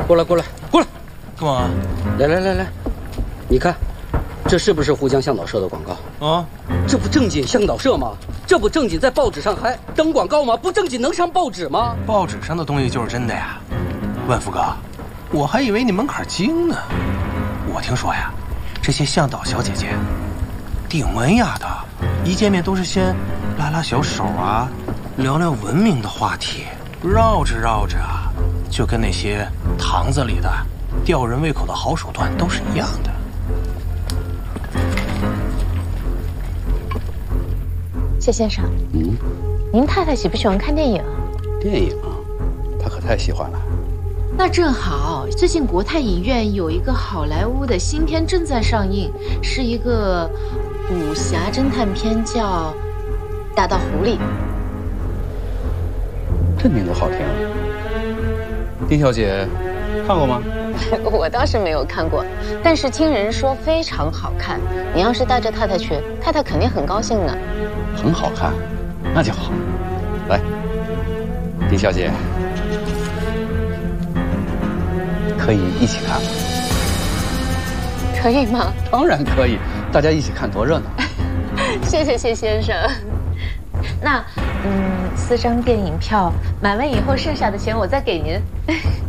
过来，过来，过来！ 干嘛？ 来，你看，这是不是沪江向导社的广告？ 啊， 这不正经向导社吗？这不正经在报纸上还登广告吗？不正经能上报纸吗？ 报纸上的东西就是真的呀。万福哥，我还以为你门槛精呢。我听说呀，这些向导小姐姐挺文雅的，一见面都是先拉拉小手啊，聊聊文明的话题，绕着绕着啊，就跟那些堂子里的吊人胃口的好手段都是一样的。 谢先生，您太太喜不喜欢看电影？ 电影，她可太喜欢了。 那正好，最近国泰影院有一个好莱坞的新片正在上映，是一个武侠侦探片，叫《大盗狐狸》。 这名字好听。丁小姐，看过吗？ 我倒是没有看过，但是听人说非常好看。你要是带着太太去，太太肯定很高兴呢。 很好看，那就好。来，丁小姐，可以一起看吗？ 可以吗？ 当然可以，大家一起看多热闹。 谢谢谢先生。那，4张电影票买完以后，剩下的钱我再给您。